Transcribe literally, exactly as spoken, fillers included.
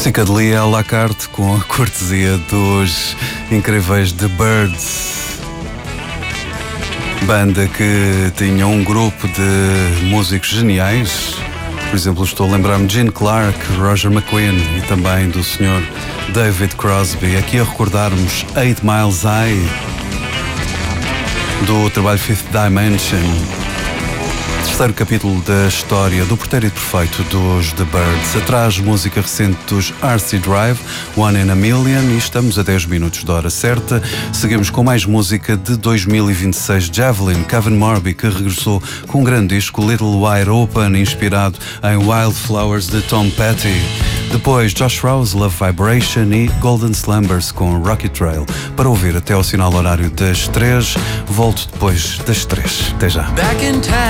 Psicadelia à la carte com a cortesia dos incríveis The Byrds. Banda que tinha um grupo de músicos geniais. Por exemplo, estou a lembrar-me de Gene Clark, Roger McGuinn e também do senhor David Crosby. Aqui a recordarmos Eight Miles High, do trabalho Fifth Dimension. Terceiro capítulo da história do pretérito perfeito dos The Byrds. Atrás, música recente dos R C Drive, One in a Million, e estamos a dez minutos da hora certa. Seguimos com mais música de dois mil e vinte e seis. Javelin, Kevin Morby, que regressou com um grande disco, Little Wide Open, inspirado em Wildflowers de Tom Petty. Depois, Josh Rose, Love Vibration e Golden Slumbers com Rocket Trail. Para ouvir até ao sinal horário das três, volto depois das três. Até já.